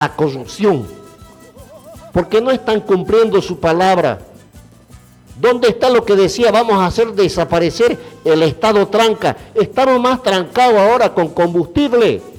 la corrupción, porque no están cumpliendo su palabra. ¿Dónde está lo que decía? Vamos a hacer desaparecer el Estado tranca. Estamos más trancados ahora con combustible.